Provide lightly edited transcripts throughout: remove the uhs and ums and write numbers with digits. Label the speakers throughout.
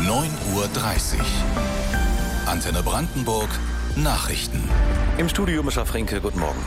Speaker 1: 9:30 Uhr. Antenne Brandenburg Nachrichten.
Speaker 2: Im Studio Mischa Fränke, guten Morgen.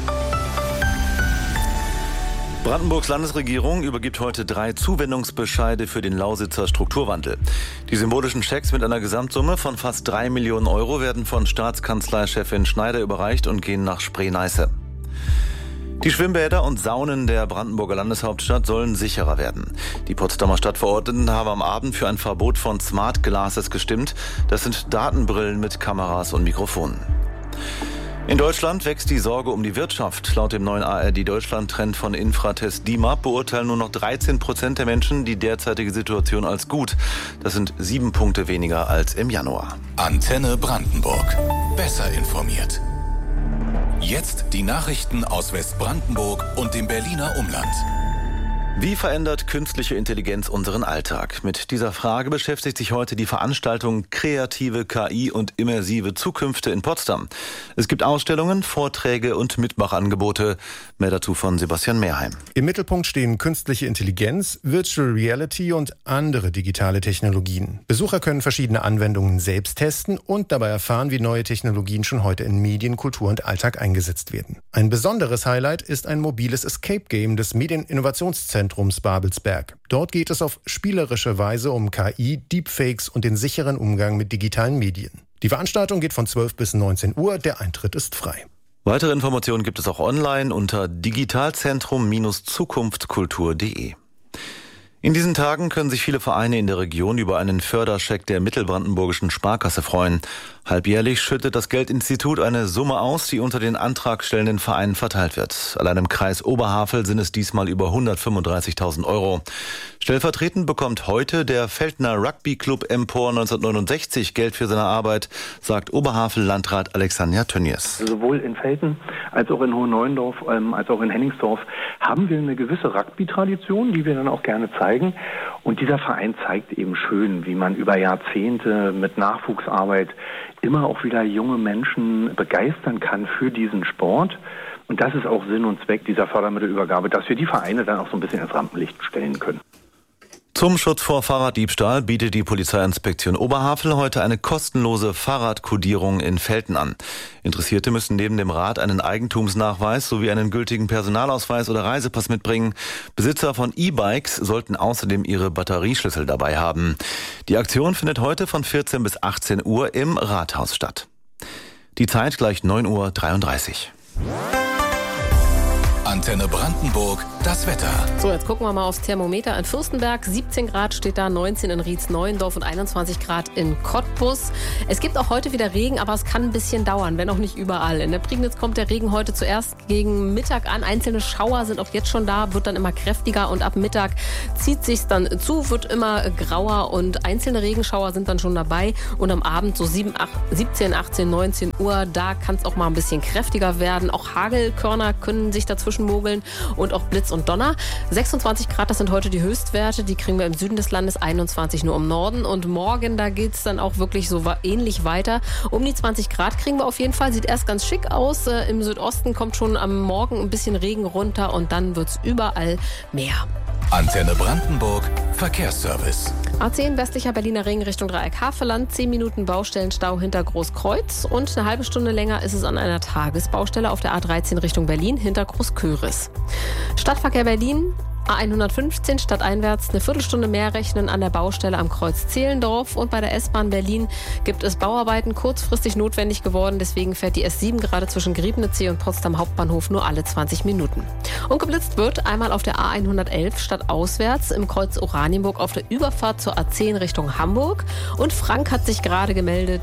Speaker 2: Brandenburgs Landesregierung übergibt heute 3 Zuwendungsbescheide für den Lausitzer Strukturwandel. Die symbolischen Schecks mit einer Gesamtsumme von fast 3 Millionen Euro werden von Staatskanzleichefin Schneider überreicht und gehen nach Spree-Neiße. Die Schwimmbäder und Saunen der Brandenburger Landeshauptstadt sollen sicherer werden. Die Potsdamer Stadtverordneten haben am Abend für ein Verbot von Smart Glasses gestimmt. Das sind Datenbrillen mit Kameras und Mikrofonen. In Deutschland wächst die Sorge um die Wirtschaft. Laut dem neuen ARD-Deutschland-Trend von Infratest DIMAP beurteilen nur noch 13% der Menschen die derzeitige Situation als gut. Das sind 7 Punkte weniger als im Januar.
Speaker 1: Antenne Brandenburg. Besser informiert. Jetzt die Nachrichten aus Westbrandenburg und dem Berliner Umland.
Speaker 2: Wie verändert künstliche Intelligenz unseren Alltag? Mit dieser Frage beschäftigt sich heute die Veranstaltung Kreative KI und immersive Zukünfte in Potsdam. Es gibt Ausstellungen, Vorträge und Mitmachangebote. Mehr dazu von Sebastian Mehrheim.
Speaker 3: Im Mittelpunkt stehen künstliche Intelligenz, Virtual Reality und andere digitale Technologien. Besucher können verschiedene Anwendungen selbst testen und dabei erfahren, wie neue Technologien schon heute in Medien, Kultur und Alltag eingesetzt werden. Ein besonderes Highlight ist ein mobiles Escape-Game des Medieninnovationszentrums Babelsberg. Dort geht es auf spielerische Weise um KI, Deepfakes und den sicheren Umgang mit digitalen Medien. Die Veranstaltung geht von 12 bis 19 Uhr, der Eintritt ist frei.
Speaker 2: Weitere Informationen gibt es auch online unter digitalzentrum-zukunftkultur.de. In diesen Tagen können sich viele Vereine in der Region über einen Förderscheck der Mittelbrandenburgischen Sparkasse freuen. Halbjährlich schüttet das Geldinstitut eine Summe aus, die unter den antragstellenden Vereinen verteilt wird. Allein im Kreis Oberhavel sind es diesmal über 135.000 Euro. Stellvertretend bekommt heute der Feldner Rugby Club Empor 1969 Geld für seine Arbeit, sagt Oberhavel-Landrat Alexander Tönnies.
Speaker 4: Sowohl in Velten als auch in Hohenneuendorf als auch in Henningsdorf haben wir eine gewisse Rugby-Tradition, die wir dann auch gerne zeigen. Und dieser Verein zeigt eben schön, wie man über Jahrzehnte mit Nachwuchsarbeit immer auch wieder junge Menschen begeistern kann für diesen Sport. Und das ist auch Sinn und Zweck dieser Fördermittelübergabe, dass wir die Vereine dann auch so ein bisschen ins Rampenlicht stellen können.
Speaker 2: Zum Schutz vor Fahrraddiebstahl bietet die Polizeiinspektion Oberhavel heute eine kostenlose Fahrradkodierung in Velten an. Interessierte müssen neben dem Rad einen Eigentumsnachweis sowie einen gültigen Personalausweis oder Reisepass mitbringen. Besitzer von E-Bikes sollten außerdem ihre Batterieschlüssel dabei haben. Die Aktion findet heute von 14 bis 18 Uhr im Rathaus statt. Die Zeit gleich 9:33 Uhr.
Speaker 1: Antenne Brandenburg, das Wetter.
Speaker 5: So, jetzt gucken wir mal aufs Thermometer. In Fürstenberg 17 Grad steht da, 19 in Rietz-Neuendorf und 21 Grad in Cottbus. Es gibt auch heute wieder Regen, aber es kann ein bisschen dauern, wenn auch nicht überall. In der Prignitz kommt der Regen heute zuerst gegen Mittag an. Einzelne Schauer sind auch jetzt schon da, wird dann immer kräftiger und ab Mittag zieht sich's dann zu, wird immer grauer und einzelne Regenschauer sind dann schon dabei. Und am Abend so 17, 18, 19 Uhr, da kann es auch mal ein bisschen kräftiger werden. Auch Hagelkörner können sich dazwischen mogeln und auch Blitz und Donner. 26 Grad, das sind heute die Höchstwerte. Die kriegen wir im Süden des Landes, 21 nur im Norden. Und morgen, da geht es dann auch wirklich so ähnlich weiter. Um die 20 Grad kriegen wir auf jeden Fall. Sieht erst ganz schick aus. Im Südosten kommt schon am Morgen ein bisschen Regen runter und dann wird es überall mehr.
Speaker 1: Antenne Brandenburg, Verkehrsservice.
Speaker 5: A10 westlicher Berliner Ring Richtung Dreieck Havelland, 10 Minuten Baustellenstau hinter Großkreuz und eine halbe Stunde länger ist es an einer Tagesbaustelle auf der A13 Richtung Berlin hinter Großköris. Stadtverkehr Berlin, A115 stadteinwärts eine Viertelstunde mehr rechnen an der Baustelle am Kreuz Zehlendorf und bei der S-Bahn Berlin gibt es Bauarbeiten kurzfristig notwendig geworden. Deswegen fährt die S7 gerade zwischen Griebnitzsee und Potsdam Hauptbahnhof nur alle 20 Minuten. Und geblitzt wird einmal auf der A111 stadtauswärts im Kreuz Oranienburg auf der Überfahrt zur A10 Richtung Hamburg. Und Frank hat sich gerade gemeldet,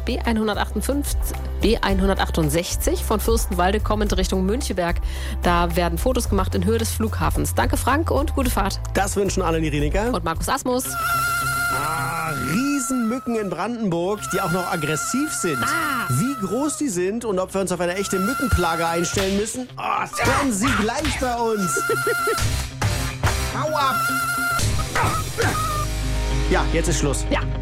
Speaker 5: B168 von Fürstenwalde kommend Richtung Müncheberg. Da werden Fotos gemacht in Höhe des Flughafens. Danke Frank und gute Fahrt.
Speaker 6: Das wünschen alle Irinika.
Speaker 5: Und Markus Asmus.
Speaker 6: Riesenmücken in Brandenburg, die auch noch aggressiv sind. Wie groß die sind und ob wir uns auf eine echte Mückenplage einstellen müssen, hören Sie gleich bei uns. Hau ab! Ja, jetzt ist Schluss.
Speaker 5: Ja.